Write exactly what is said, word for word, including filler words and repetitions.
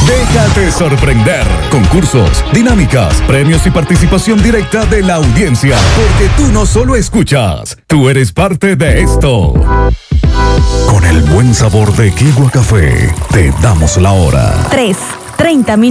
Déjate sorprender. Concursos, dinámicas, premios y participación directa de la audiencia. Porque tú no solo escuchas, tú eres parte de esto. Con el buen sabor de Kigua Café, te damos la hora. tres, treinta minutos.